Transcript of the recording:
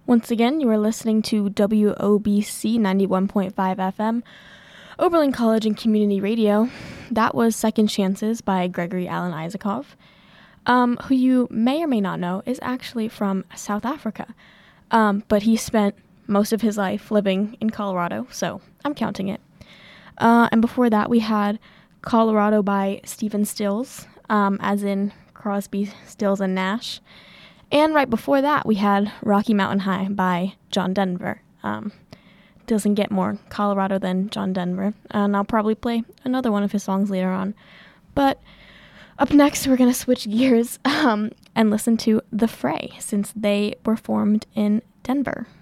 Once again, you are listening to WOBC 91.5 FM, Oberlin College and Community Radio. That was Second Chances by Gregory Alan Isakov, who you may or may not know is actually from South Africa. But he spent most of his life living in Colorado, so I'm counting it. And before that, we had Colorado by Stephen Stills, as in Crosby, Stills, and Nash. And right before that, we had Rocky Mountain High by John Denver. Doesn't get more Colorado than John Denver. And I'll probably play another one of his songs later on. But up next, we're going to switch gears and listen to The Fray, since they were formed in Denver.